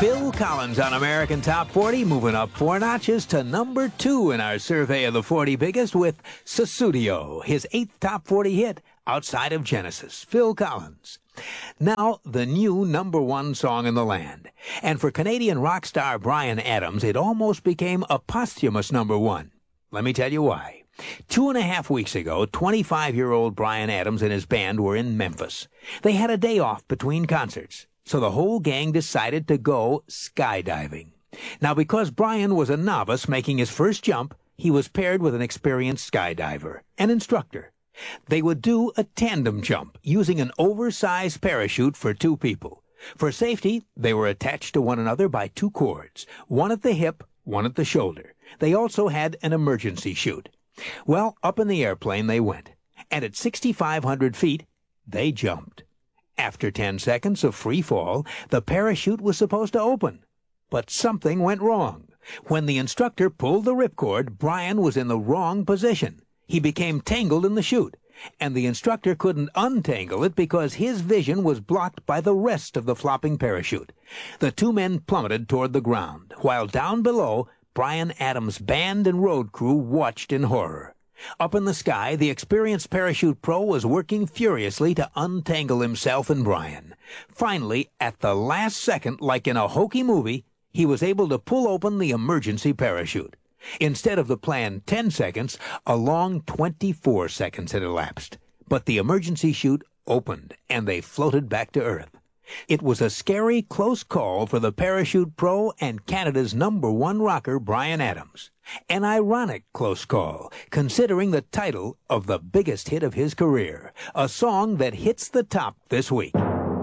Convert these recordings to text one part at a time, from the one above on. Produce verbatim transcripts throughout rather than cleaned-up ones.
Phil Collins on American Top forty, moving up four notches to number two in our survey of the forty biggest with Sussudio, his eighth top forty hit outside of Genesis. Phil Collins. Now, the new number one song in the land. And for Canadian rock star Bryan Adams, it almost became a posthumous number one. Let me tell you why. Two and a half weeks ago, twenty-five-year-old Bryan Adams and his band were in Memphis. They had a day off between concerts, so the whole gang decided to go skydiving. Now, because Bryan was a novice making his first jump, he was paired with an experienced skydiver, an instructor. They would do a tandem jump using an oversized parachute for two people. For safety, they were attached to one another by two cords, one at the hip, one at the shoulder. They also had an emergency chute. Well, up in the airplane they went, and at sixty-five hundred feet, they jumped. After ten seconds of free fall, the parachute was supposed to open. But something went wrong. When the instructor pulled the ripcord, Bryan was in the wrong position. He became tangled in the chute, and the instructor couldn't untangle it because his vision was blocked by the rest of the flopping parachute. The two men plummeted toward the ground, while down below, Bryan Adams' band and road crew watched in horror. Up in the sky, the experienced parachute pro was working furiously to untangle himself and Bryan. Finally, at the last second, like in a hokey movie, he was able to pull open the emergency parachute. Instead of the planned ten seconds, a long twenty-four seconds had elapsed. But the emergency chute opened, and they floated back to Earth. It was a scary, close call for the parachute pro and Canada's number one rocker, Bryan Adams. An ironic close call, considering the title of the biggest hit of his career, a song that hits the top this week.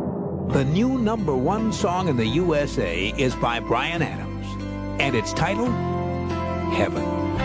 The new number one song in the U S A is by Bryan Adams, and it's titled Heaven.